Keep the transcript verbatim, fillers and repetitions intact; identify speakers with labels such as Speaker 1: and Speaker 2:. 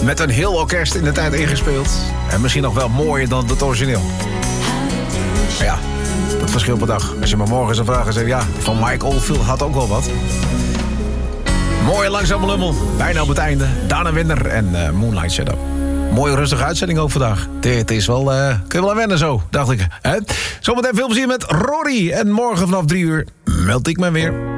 Speaker 1: met een heel orkest in de tijd ingespeeld. En misschien nog wel mooier dan het origineel. Maar ja, dat verschil per dag. Als je me morgen zou vragen, zeg ja, van Mike Oldfield had ook wel wat. Mooie langzame lummel, bijna op het einde. Dana Winner en uh, Moonlight Shadow. Mooie rustige uitzending ook vandaag. Het is wel, uh, kun je wel aan wennen zo, dacht ik. Hè? Zometeen veel plezier met Rory. En morgen vanaf drie uur meld ik me weer.